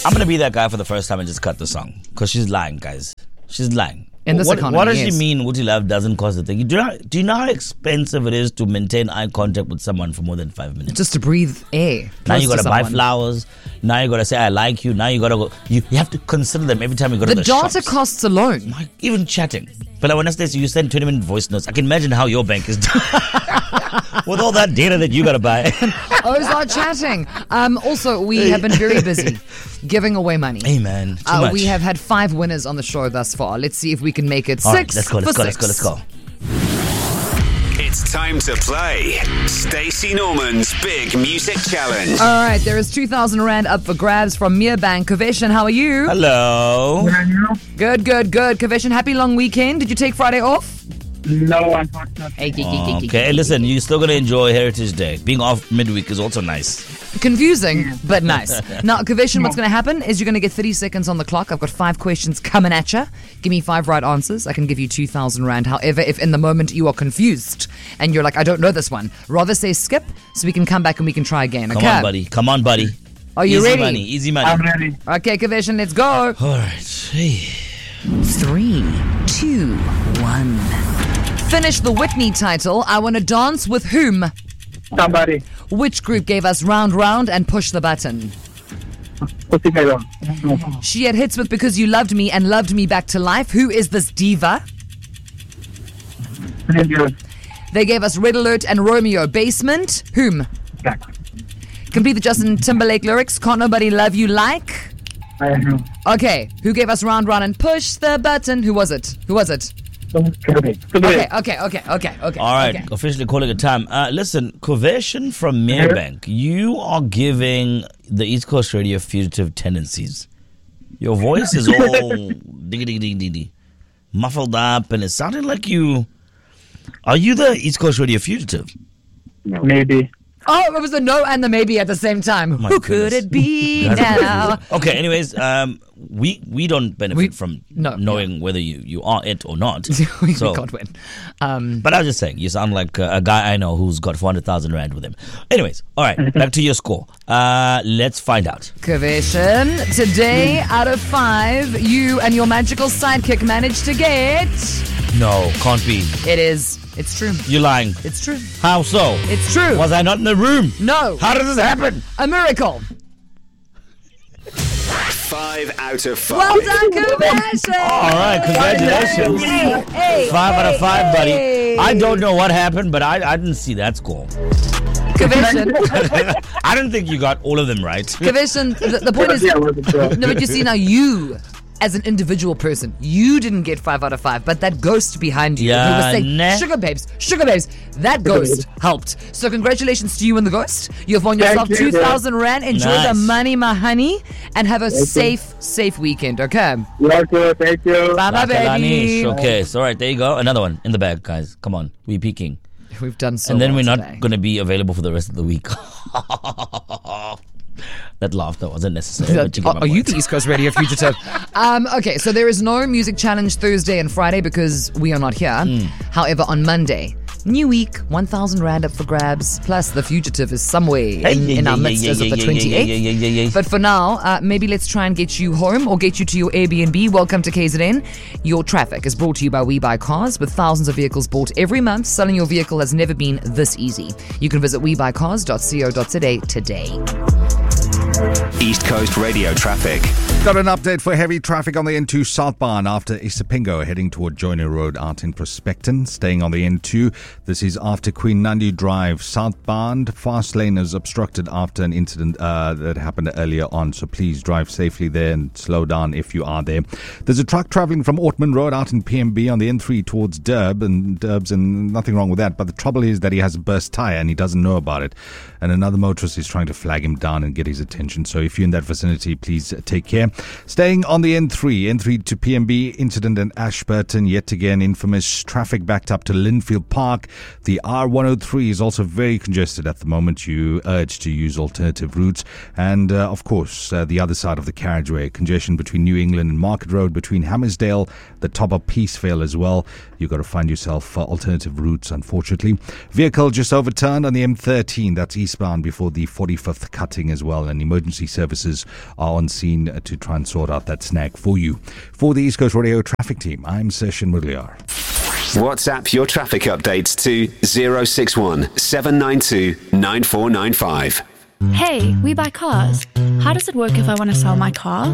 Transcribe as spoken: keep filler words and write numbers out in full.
I'm going to be that guy for the first time and just cut the song. Because she's lying, guys. She's lying. In this what, economy, what does yes. she mean, Wuti Love doesn't cost a thing? You do, not, do you know how expensive it is to maintain eye contact with someone for more than five minutes? Just to breathe air. Now you got to to buy someone. flowers. Now you got to say, I like you. Now you got to go. You, you have to consider them every time you go The to the data shops. costs alone. Like, even chatting. But like when I say so you send twenty minute voice notes, I can imagine how your bank is done. With all that data that you got to buy. O's are chatting. Um, also, we have been very busy giving away money. Hey, man. Too Uh, much. we have had five winners on the show thus far. Let's see if we can make it All six. right, let's go, let's for go, let's six. go, let's go. It's time to play Stacey Norman's Big Music Challenge. All right, there is two thousand Rand up for grabs from Merebank. Kavishan, how are you? Hello. Good, good, good. Kavishan, happy long weekend. Did you take Friday off? No, unfortunately. Okay, listen, you're still going to enjoy Heritage Day. Being off midweek is also nice. Confusing, but nice. Now, Kavishan, what's going to happen is you're going to get thirty seconds on the clock. I've got five questions coming at you. Give me five right answers. I can give you two thousand Rand. However, if in the moment you are confused and you're like, I don't know this one, rather say skip so we can come back and we can try again. Come Okay? on, buddy. Come on, buddy. Are you easy ready? money, easy money. I'm ready. Okay, Kavishan, let's go. All right. Hey. Three, two, one. Finish the Whitney title. I Want to Dance with Whom? Somebody. Which group gave us Round Round and Push the Button? Pussy Galore. No. She had hits with Because You Loved Me and Loved Me Back to Life. Who is this diva? Dangerous. They gave us Red Alert and Romeo. Basement. Whom? Black. Complete the Justin Timberlake lyrics. Can't Nobody Love You Like? I know. Okay. Who gave us Round Round and Push the Button? Who was it? Who was it? Today. Okay, okay, okay, okay, okay. All right, okay. officially calling it time. Uh, listen, Kavishan from Merebank, you are giving the East Coast Radio fugitive tendencies. Your voice is all diggy diggy diggy diggy, muffled up, and it sounded like you. Are you the East Coast Radio fugitive? Maybe. Oh, it was the no and the maybe at the same time. my Who could goodness. it be That's now? Okay, anyways, um, we we don't benefit We- from no, knowing whether you, you are it or not. we So- can't win. Um, But I was just saying, you sound like a, a guy I know who's got four hundred thousand Rand with him. Anyways, all right, back to your score. Uh, let's find out. Kavishan, today out of five, you and your magical sidekick managed to get. No, can't be. It is. It's true. You're lying. It's true. How so? It's true. Was I not in the room? No. How did this happen? A miracle. Five out of five. Well done, Kavishan. All right, congratulations. Hey, hey, Five out of five, buddy. hey. I don't know what happened, but I, I didn't see that score. Kavishan. I didn't think you got all of them right. Kavishan, the, the point is. Yeah, I wasn't sure. No, but you see now, you, as an individual person, you didn't get five out of five, but that ghost behind you Yeah, who was saying, nah. sugar babes, sugar babes, that ghost helped. So congratulations to you and the ghost. You've won yourself Thank you, two thousand Rand. Enjoy the Nice. money, my honey, and have a Thank you. safe, safe weekend, okay? Thank you. Thank you. Bye-bye, baby. Bakalanish. Okay, so all right, there you go. Another one in the bag, guys. Come on, we peaking. We've done so And then well we're not today. going to be available for the rest of the week. That laughter wasn't necessary. But you get Are, my are you point. the East Coast Radio fugitive? um, okay, so there is no music challenge Thursday and Friday because we are not here. Hmm. However, on Monday, new week, one thousand Rand up for grabs, plus the fugitive is somewhere in, in our midst as of the twenty-eighth. Yeah, yeah, yeah, yeah. But for now, uh, maybe let's try and get you home or get you to your Airbnb. Welcome to K Z N. Your traffic is brought to you by We Buy Cars. With thousands of vehicles bought every month, selling your vehicle has never been this easy. You can visit we buy cars dot co dot za today. East Coast Radio traffic. Got an update for heavy traffic on the N two southbound after Isipingo heading toward Joyner Road out in Prospecton. Staying on the N two, this is after Queen Nandi Drive southbound. Fast lane is obstructed after an incident uh, that happened earlier on, so please drive safely there and slow down if you are there. There's a truck travelling from Ortman Road out in P M B on the N three towards Durb, and Durb's and nothing wrong with that, but the trouble is that he has a burst tyre and he doesn't know about it. And another motorist is trying to flag him down and get his attention. So if you're in that vicinity, please take care. Staying on the N three, N three to P M B, incident in Ashburton, yet again infamous traffic backed up to Linfield Park. The R one oh three is also very congested at the moment. You urge to use alternative routes. And uh, of course, uh, the other side of the carriageway, congestion between New England and Market Road, between Hammersdale, the top of Peacevale as well. You've got to find yourself uh, alternative routes, unfortunately. Vehicle just overturned on the M thirteen, that's eastbound before the forty-fifth cutting as well. An emergency emergency services are on scene to try and sort out that snag for you. For the East Coast Radio Traffic Team, I'm Session Muliar. WhatsApp your traffic updates to zero six one seven nine two nine four nine five. Hey, we buy cars. How does it work if I want to sell my car?